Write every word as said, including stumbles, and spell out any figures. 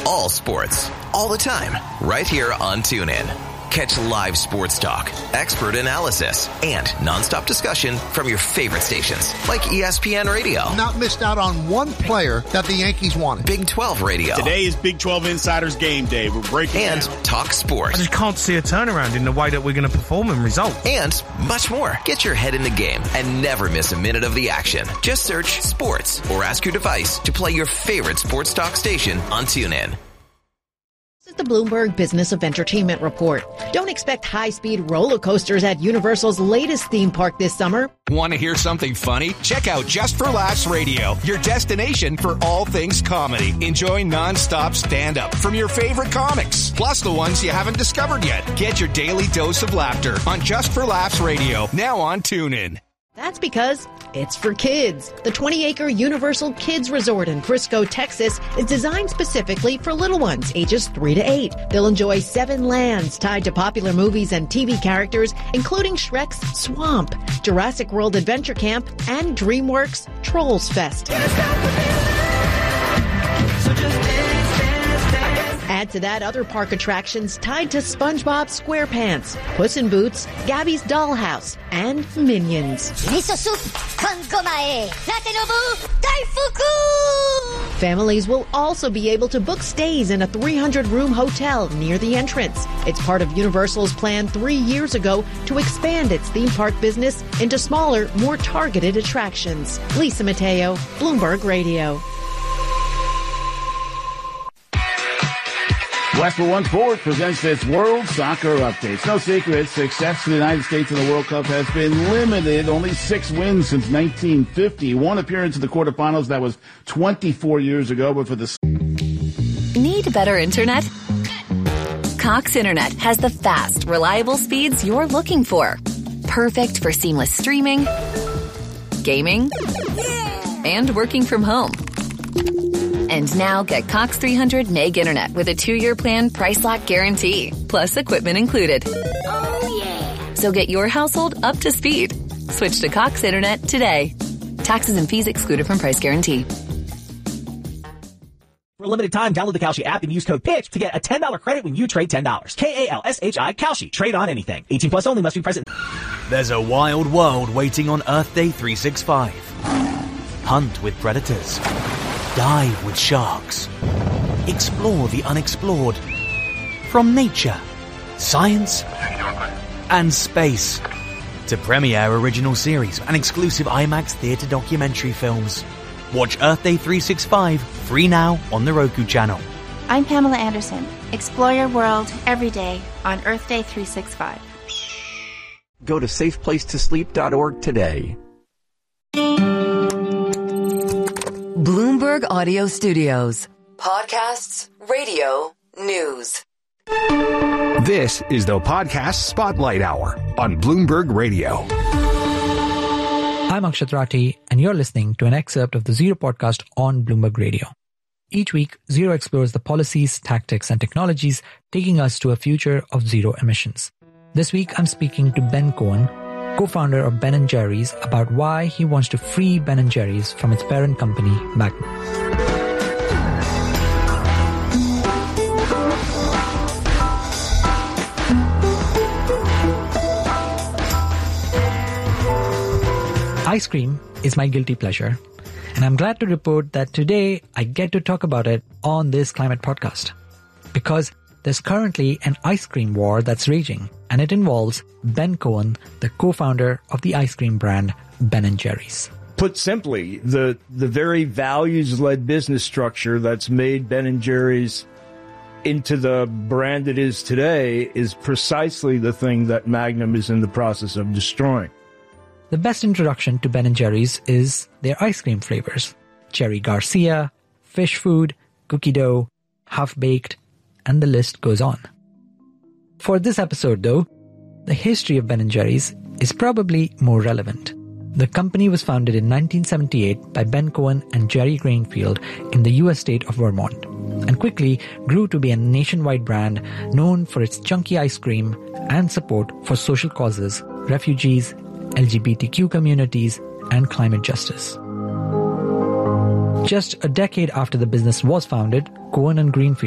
all sports, all the time, right here on TuneIn. Catch live sports talk, expert analysis, and nonstop discussion from your favorite stations like E S P N Radio. Not missed out on one player that the Yankees wanted. Big twelve Radio. Today is Big twelve Insiders Game Day. We're breaking And down. Talk Sports. I just can't see a turnaround in the way that we're going to perform and result. And much more. Get your head in the game and never miss a minute of the action. Just search sports or ask your device to play your favorite sports talk station on TuneIn. This is the Bloomberg Business of Entertainment Report. Don't expect high-speed roller coasters at Universal's latest theme park this summer. Want to hear something funny? Check out Just for Laughs Radio, your destination for all things comedy. Enjoy non-stop stand-up from your favorite comics, plus the ones you haven't discovered yet. Get your daily dose of laughter on Just for Laughs Radio, now on TuneIn. That's because it's for kids. The twenty-acre Universal Kids Resort in Frisco, Texas is designed specifically for little ones ages three to eight. They'll enjoy seven lands tied to popular movies and T V characters, including Shrek's Swamp, Jurassic World Adventure Camp, and DreamWorks Trolls Fest. Add to that other park attractions tied to SpongeBob SquarePants, Puss in Boots, Gabby's Dollhouse, and Minions. Miso soup con gomae. Natenobu daifuku. Families will also be able to book stays in a three hundred room hotel near the entrance. It's part of Universal's plan three years ago to expand its theme park business into smaller, more targeted attractions. Lisa Mateo, Bloomberg Radio. Westwood One Sports presents this World Soccer Update. It's no secret, success for the United States in the World Cup has been limited. Only six wins since nineteen fifty. One appearance in the quarterfinals, that was twenty-four years ago, but for the... Need better internet? Cox Internet has the fast, reliable speeds you're looking for. Perfect for seamless streaming, gaming, and working from home. And now get Cox three hundred meg internet with a two-year plan price lock guarantee, plus equipment included. Oh, yeah. So get your household up to speed. Switch to Cox Internet today. Taxes and fees excluded from price guarantee. For a limited time, download the Kalshi app and use code PITCH to get a ten dollars credit when you trade ten dollars. K A L S H I, Kalshi. Trade on anything. eighteen plus only, must be present. There's a wild world waiting on Earth Day three sixty-five. Hunt with predators. Dive with sharks. Explore the unexplored. From nature, science, and space to premiere original series and exclusive IMAX theater documentary films. Watch Earth Day three sixty-five free now on the Roku channel. I'm Pamela Anderson. Explore your world every day on Earth Day three sixty-five. Go to safe place to sleep dot org today. Bloomberg Audio Studios. Podcasts, radio, news. This is the Podcast Spotlight Hour on Bloomberg Radio. I'm Akshat Rathi, and you're listening to an excerpt of the Zero podcast on Bloomberg Radio. Each week, Zero explores the policies, tactics, and technologies taking us to a future of zero emissions. This week, I'm speaking to Ben Cohen, co-founder of Ben and Jerry's, about why he wants to free Ben and Jerry's from its parent company, Magnum. Ice cream is my guilty pleasure, and I'm glad to report that today I get to talk about it on this climate podcast. Because there's currently an ice cream war that's raging, and it involves Ben Cohen, the co-founder of the ice cream brand Ben and Jerry's. Put simply, the the very values-led business structure that's made Ben and Jerry's into the brand it is today is precisely the thing that Magnum is in the process of destroying. The best introduction to Ben and Jerry's is their ice cream flavors: Cherry Garcia, Fish Food, Cookie Dough, Half-Baked, and the list goes on. For this episode, though, the history of Ben and Jerry's is probably more relevant. The company was founded in nineteen seventy-eight by Ben Cohen and Jerry Greenfield in the U S state of Vermont, and quickly grew to be a nationwide brand known for its chunky ice cream and support for social causes, refugees, L G B T Q communities, and climate justice. Just a decade after the business was founded, Cohen and Greenfield